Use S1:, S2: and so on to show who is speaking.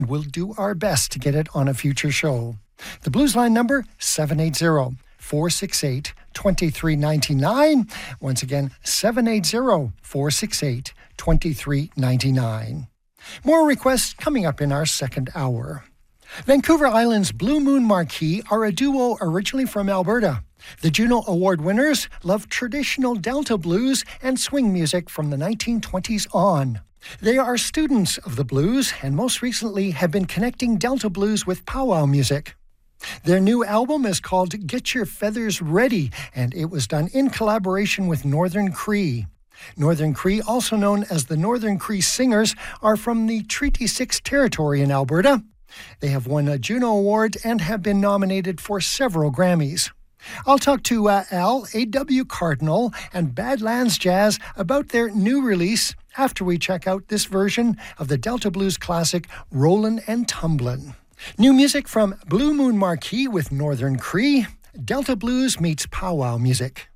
S1: We'll do our best to get it on a future show. The Blues Line number, 780-468-2399. Once again, 780-468-2399. More requests coming up in our second hour. Vancouver Island's Blue Moon Marquee are a duo originally from Alberta. The Juno Award winners love traditional Delta blues and swing music from the 1920s on. They are students of the blues and most recently have been connecting Delta blues with powwow music. Their new album is called Get Your Feathers Ready, and it was done in collaboration with Northern Cree. Northern Cree, also known as the Northern Cree Singers, are from the Treaty 6 territory in Alberta. They have won a Juno Award and have been nominated for several Grammys. I'll talk to Al, A.W. Cardinal, and Badlands Jazz about their new release after we check out this version of the Delta Blues classic Rollin' and Tumblin'. New music from Blue Moon Marquee with Northern Cree. Delta Blues meets powwow music.